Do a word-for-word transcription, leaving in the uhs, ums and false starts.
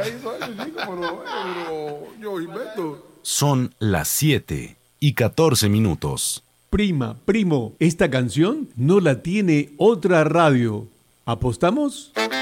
ahí, suave, chico, pero, pero yo invento. Son las siete y catorce minutos. Prima, primo, esta canción no la tiene otra radio. ¿Apostamos?